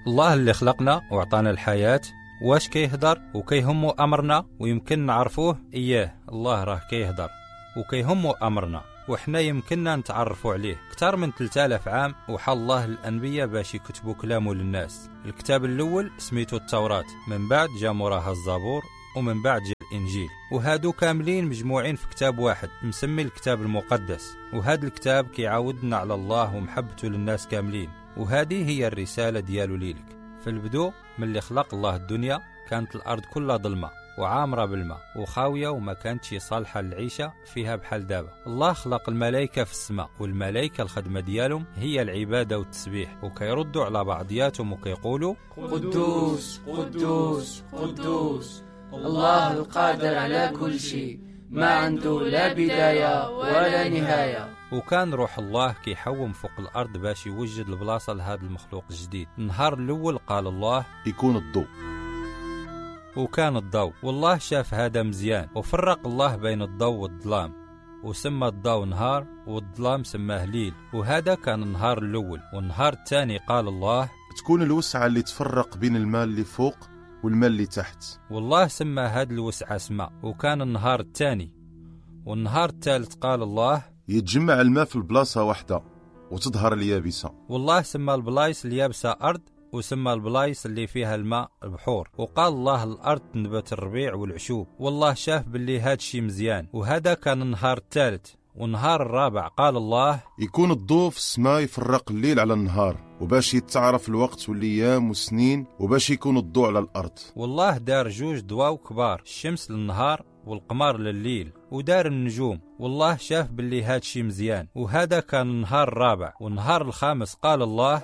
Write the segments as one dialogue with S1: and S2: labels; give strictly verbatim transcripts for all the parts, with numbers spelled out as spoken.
S1: الله اللي خلقنا وعطانا الحياة واش كيهدر وكيهمو أمرنا ويمكن نعرفوه إياه. الله راه كيهدر وكيهمو أمرنا وحنا يمكننا نتعرفوا عليه. كتر من ثلاثة آلاف عام وحال الله الأنبياء باش يكتبوا كلامه للناس. الكتاب الأول سميتو التوراة، من بعد جا موراها الزبور، ومن بعد جا الإنجيل، وهادو كاملين مجموعين في كتاب واحد مسمي الكتاب المقدس. وهذا الكتاب كيعاودنا على الله ومحبته للناس كاملين، وهذه هي الرسالة ديالو ليلك. في البدو من اللي خلق الله الدنيا كانت الأرض كلها ظلمة وعامرة بالماء وخاوية وما كانتش صالحة للعيشة فيها بحال دابا. الله خلق الملائكة في السماء، والملائكة الخدمة ديالهم هي العبادة والتسبيح، وكيردوا على بعضياتهم وكيقولوا
S2: قدوس قدوس قدوس الله القادر على كل شيء، ما عنده لا بداية ولا نهاية.
S1: وكان روح الله كيحوم فوق الأرض باش يوجد البلاصة لهذا المخلوق الجديد. النهار الأول قال الله
S3: يكون الضوء،
S1: وكان الضوء. والله شاف هذا مزيان، وفرق الله بين الضوء والظلام، وسمى الضوء نهار والظلام سماه ليل. وهذا كان النهار الأول. والنهار الثاني قال الله
S3: تكون الوسعة اللي تفرق بين الماء اللي فوق والماء اللي تحت.
S1: والله سمى هذا الوسعة سماء، وكان النهار الثاني. والنهار الثالث قال الله
S3: يتجمع الماء في البلاصة واحدة وتظهر اليابسة.
S1: والله سمى البلايص اليابسة أرض، وسمى البلايص اللي فيها الماء بحور. وقال الله الأرض تنبت الربيع والعشوب. والله شاف باللي هاد الشي مزيان. وهذا كان النهار الثالث. والنهار الرابع قال الله
S3: يكون الضوء في السماء يفرق الليل على النهار، وباش يتعرف الوقت والأيام والسنين، وباش يكون الضوء على الأرض.
S1: والله دار جوج ضواو كبار، الشمس للنهار والقمر لليل، ودار النجوم. والله شاف باللي هاد شي مزيان. وهذا كان النهار الرابع. والنهار الخامس قال الله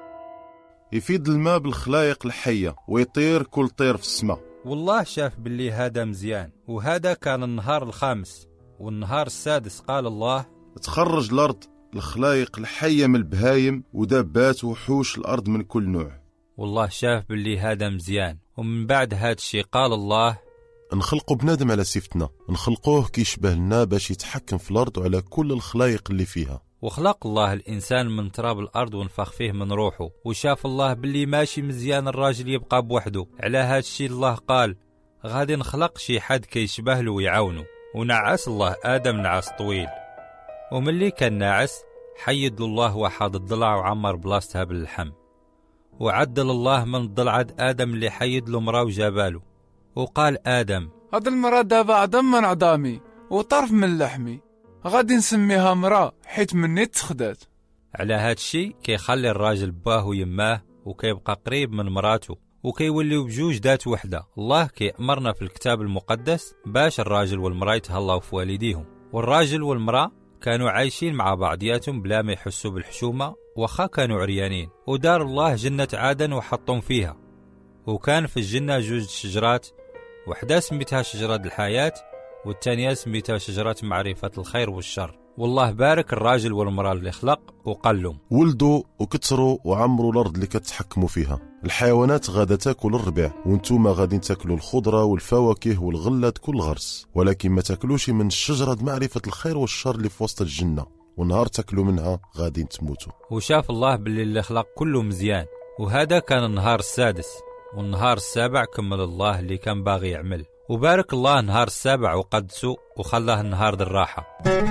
S3: يفيد الماء بالخلايق الحية ويطير كل طير في السماء.
S1: والله شاف باللي هذا مزيان. وهذا كان النهار الخامس. والنهار السادس قال الله
S3: تخرج الأرض الخلايق الحية من البهايم ودابات وحوش الأرض من كل نوع.
S1: والله شاف باللي هذا مزيان. ومن بعد هاد الشي قال الله
S3: نخلقوا بنادم على صفتنا، نخلقوه كيشبه لنا باش يتحكم في الأرض وعلى كل الخلايق اللي فيها.
S1: وخلق الله الإنسان من تراب الأرض ونفخ فيه من روحه. وشاف الله باللي ماشي مزيان الراجل يبقى بوحده. على هاد الشي الله قال غادي نخلق شي حد كيشبه له ويعاونه. ونعس الله آدم نعس طويل، وملي كان ناعس حيد الله واحد الضلع وعمر بلاصتها باللحم. وعدل الله من الضلع آدم اللي حيد له مرا وجاباله. وقال آدم
S4: هاد المرا دابا عظم من عظامي وطرف من لحمي، غادي نسميها مرا حيت مني تخدات.
S1: على هاد الشي كيخلي الراجل باه ويماه وكيبقى قريب من مراته، وكيوليو بجوج ذات وحده. الله كيأمرنا في الكتاب المقدس باش الراجل والمراه يتهلاو في والديهم. والراجل والمراه كانوا عايشين مع بعضياتهم بلا ما يحسوا بالحشومه وخا كانوا عريانين. ودار الله جنة عدن وحطهم فيها. وكان في الجنة جوج شجرات، وحده سميتها شجرة الحياة، والثانية سميتها شجرة معرفة الخير والشر. والله بارك الراجل والمرأة اللي خلق وقال لهم
S3: ولدوا وكتروا وعمروا الأرض اللي كتحكموا فيها. الحيوانات غادا تاكل الربيع، وانتوما غادي تاكلوا الخضرة والفواكه والغلات كل غرس، ولكن ما تاكلوش من الشجرة معرفة الخير والشر اللي في وسط الجنة، ونهار تاكلوا منها غادي تموتوا.
S1: وشاف الله باللي اللي خلق كله مزيان. وهذا كان النهار السادس. والنهار السابع كمل الله اللي كان باغي يعمل. وبارك الله النهار السابع وقدسه وخلاه النهار ذي الراحة.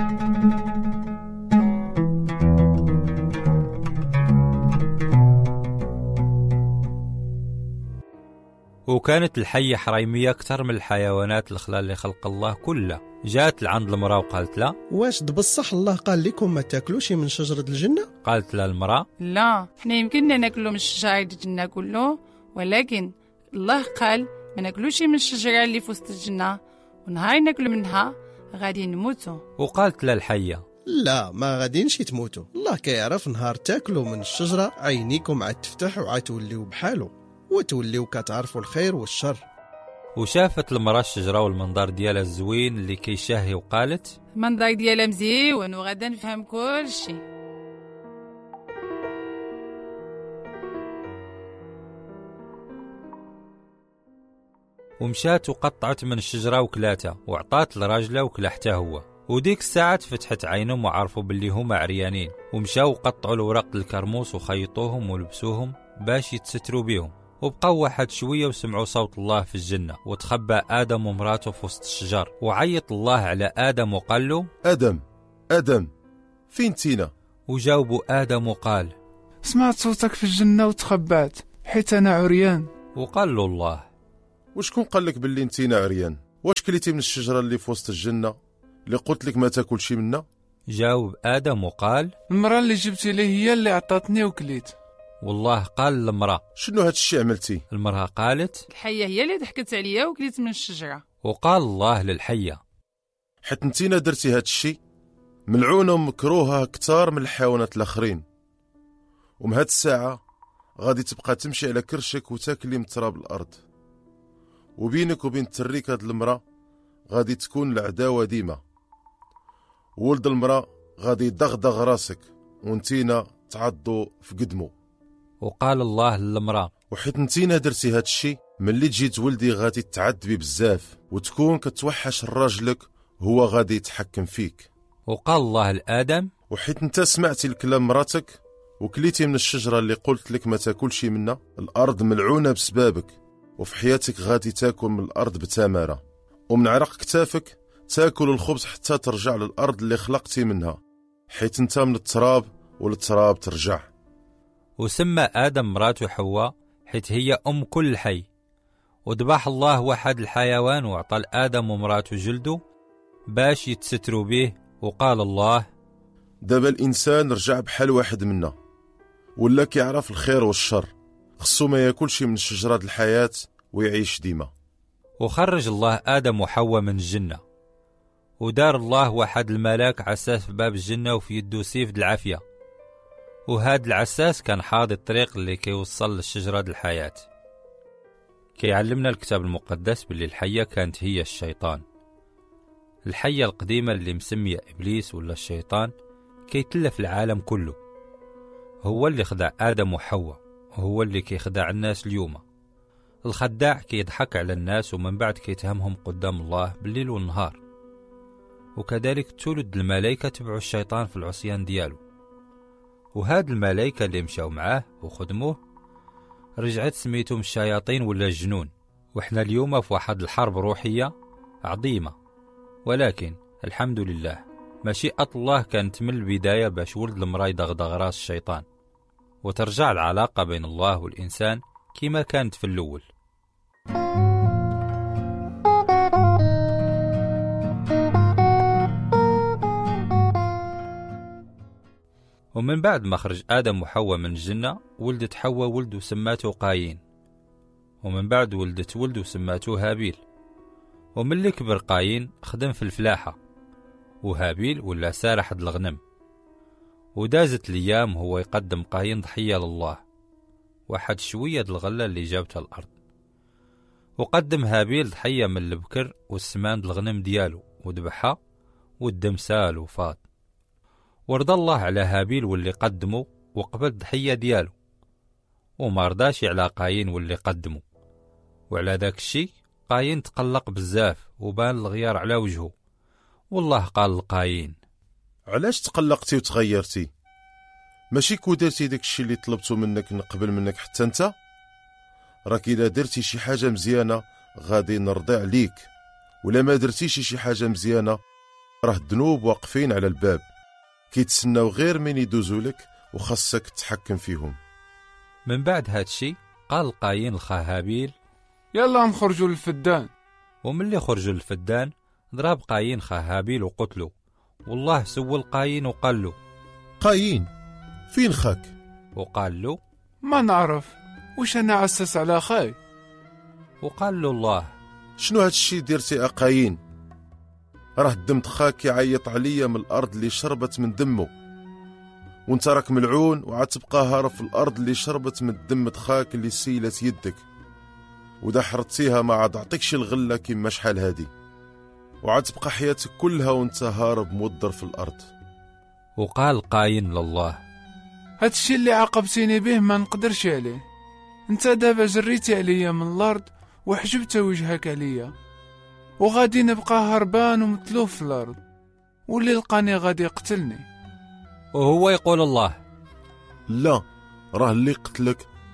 S1: وكانت الحية حريمية أكثر من الحيوانات الخلال اللي خلق الله كلها. جات لعند المرأة وقالت لا
S5: واش بصح الله قال لكم ما تاكلوش من شجرة الجنة؟
S1: قالت لها المرأة
S6: لا، احنا يمكننا ناكلوا من شجرة الجنة كله، ولكن الله قال ما ناكلوش من الشجرة اللي في وسط الجنة، ونهار ناكلوا منها غادي نموتوا.
S1: وقالت لها الحية
S5: لا، ما غادينش تموتوا. الله كيعرف نهار تاكلوا من الشجرة عينيكم عاد تفتح وعاد توليو بحالو وتوليو كتعرفوا الخير والشر.
S1: وشافت المرأة الشجرة والمنظر ديالها الزوين اللي كيشهي، وقالت
S6: المنظر ديالها مزيان وغادا نفهم كل شيء.
S1: ومشات وقطعت من الشجرة وكلاتها وعطات لراجلها وكلا حتى هو. وديك الساعة فتحت عينهم وعرفوا باللي هما عريانين، ومشاو وقطعوا الورق الكرموس وخيطوهم ولبسوهم باش يتستروا بيهم. وبقوا واحد شوية وسمعوا صوت الله في الجنة، وتخبى آدم ومراته في وسط الشجر، وعيط الله على آدم وقال له:
S3: آدم آدم فين تينا؟
S1: وجاوبوا آدم وقال:
S4: سمعت صوتك في الجنة وتخبعت حيت أنا عريان.
S1: وقال له الله:
S3: وشكون قال لك باللي نتينا عريان؟ واش كليتي من الشجرة اللي في وسط الجنة اللي قلت لك ما تاكلشي منها؟
S1: جاوب آدم وقال:
S4: المرأة اللي جبتي لي هي اللي عطاتني وكليت.
S1: والله قال للمرأة:
S3: شنو هاد الشي عملتي؟
S1: المرأة قالت:
S6: الحية هي اللي ضحكت عليا وكليت من الشجرة.
S1: وقال الله للحية:
S3: حيت نتينا درتي هاد الشي ملعونة ومكروهة كتار من الحيوانات الآخرين، ومن هاد الساعة غادي تبقى تمشي على كرشك وتاكلي من تراب الأرض، وبينك وبين تريك هاد المرأة غادي تكون العداوة ديما، ولد المرأة غادي يدغدغ راسك ونتينا تعضو في قدمو.
S1: وقال الله للمرأة:
S3: وحيت نتينا درتي هاد الشي ملي تجي ولدي غادي تعذبي بزاف وتكون كتوحش راجلك هو غادي يتحكم فيك.
S1: وقال الله لآدم:
S3: وحيت انت سمعتي الكلام مراتك وكليتي من الشجرة اللي قلت لك ما تاكلش منها، الأرض ملعونة بسبابك، وفي حياتك غادي تاكل من الأرض بتمارة، ومن عرق كتافك تاكل الخبز حتى ترجع للأرض اللي خلقتي منها، حيت انت من التراب وللتراب ترجع.
S1: وسمى آدم مراته حواء حيت هي أم كل حي. وذبح الله واحد الحيوان وعطى لآدم ومراته جلده باش يتستروا به. وقال الله:
S3: دابا الإنسان رجع بحال واحد منا، ولا كيعرف الخير والشر، خصو ما ياكلش من شجرة الحياة ويعيش ديما.
S1: وخرج الله آدم وحواء من الجنة، ودار الله واحد الملاك عساس في باب الجنة وفي يدو سيف د العافية، وهاد العساس كان حاضي الطريق اللي كيوصل للشجرة د الحياة. كيعلمنا الكتاب المقدس باللي الحية كانت هي الشيطان. الحية القديمة اللي مسمية إبليس ولا الشيطان كيتلف العالم كله، هو اللي خدع آدم وحواء، وهو اللي كيخدع الناس اليوم. الخداع كيضحك على الناس ومن بعد كيتهمهم قدام الله بالليل والنهار. وكذلك تولد الملائكة تبعوا الشيطان في العصيان ديالو، وهاد الملائكة اللي مشاو معاه وخدموه رجعت سميتهم الشياطين ولا الجنون. وإحنا اليوم في واحد الحرب روحية عظيمة، ولكن الحمد لله مشيئة الله كانت من البداية باش ولد المرأة يدغدغ راس الشيطان، وترجع العلاقة بين الله والإنسان كما كانت في الأول. ومن بعد ما خرج آدم وحواء من الجنة ولدت حواء ولد وسماته قايين، ومن بعد ولدت ولد وسماته هابيل. ومن اللي كبر قايين خدم في الفلاحة، وهابيل ولا سارح د الغنم. ودازت الأيام هو يقدم قايين ضحية لله، واحد شوية د الغلة اللي جابتها الأرض. وقدم هابيل ضحية من البكر والسمان د الغنم ديالو وذبحها، والدم سال وفاض. ورضى الله على هابيل واللي قدمه وقبل الضحية ديالو، وما رضاش على قايين واللي قدمه. وعلى ذاك الشي قايين تقلق بزاف وبان الغيار على وجهه. والله قال لقايين:
S3: علاش تقلقتي وتغيرتي؟ ماشي كو درتي داك الشي اللي طلبته منك نقبل منك حتى انت؟ راك الا درتي شي حاجه مزيانه غادي نرضي عليك، ولا ما درتيش شي حاجه مزيانه راه الذنوب واقفين على الباب كيتسناو غير من يدوزوا لك وخاصك تتحكم فيهم.
S1: من بعد هاد الشي قال قايين لخاه هابيل:
S4: يلا نخرجوا للفدان.
S1: وملي خرجوا للفدان ضرب قايين خاه هابيل وقتلو. والله سول قايين وقال له:
S3: قايين فين خاك؟
S1: وقال له:
S4: ما نعرف، وش انا عسس على خاي.
S1: وقال له الله:
S3: شنو هاد الشي درتي قايين؟ راه الدم خاك يعيط عليا من الارض اللي شربت من دمه، وانت راك ملعون وعتبقى هارب في الارض اللي شربت من الدم خاك اللي سيلت يدك، ودا حرتيها ما عاد عطيكش الغله كيما شحال هادي، وعتبقى حياتك كلها وانت هارب موضر في الارض.
S1: وقال قايين لله:
S4: هاد الشي اللي عاقبتيني به ما نقدرش عليه، انت دابا جريتي عليا من الارض وحجبت وجهك عليا، وغادي نبقى هربان ومتلوف في الارض، واللي لقاني غادي يقتلني.
S1: وهو يقول الله:
S3: لا، راه اللي قتلك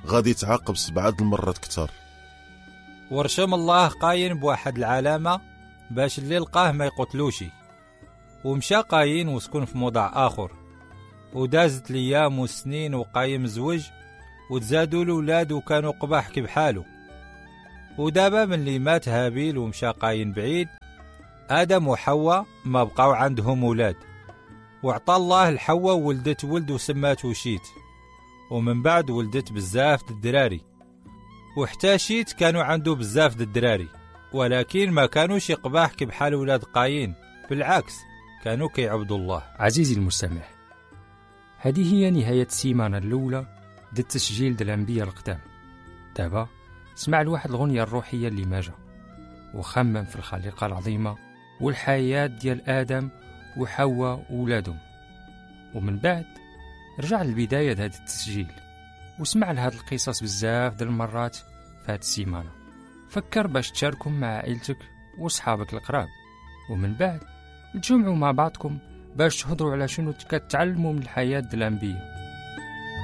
S3: غادي تعاقب سبعة المرات كتر.
S1: ورشم الله قاين بواحد العلامة باش اللي لقاه ما يقتلوشي، ومشى قاين وسكن في موضع آخر، ودازت الأيام والسنين وقايم زوج وتزادوا الأولاد وكانوا قباح كي بحالو. ودابا من اللي مات هابيل ومشى قاين بعيد، آدم وحواء ما بقاو عندهم أولاد، وعطى الله الحواء ولدت ولد وسماته شيت، ومن بعد ولدت بزاف الدراري. وحتى شيت كانوا عنده بزاف الدراري، ولكن ما كانوش قباح كي بحال ولاد قاين، بالعكس كانوا كيعبدوا الله.
S7: عزيزي المستمع، هذه هي نهاية السيمانة الأولى ديال التسجيل ديال الأنبياء القدام. دابا اسمع لواحد الغنية الروحية اللي ماجا، وخمم في الخليقة العظيمة والحياة ديال آدم وحواء وولادهم، ومن بعد رجع للبداية د هذا التسجيل واسمع لهاد القصص بزاف ديال المرات في هاد السيمانة. فكر باش تشاركهم مع عائلتك وصحابك القراب، ومن بعد تجمعوا مع بعضكم باش تهضروا على شنو كتعلموا من الحياة ديال الأنبياء.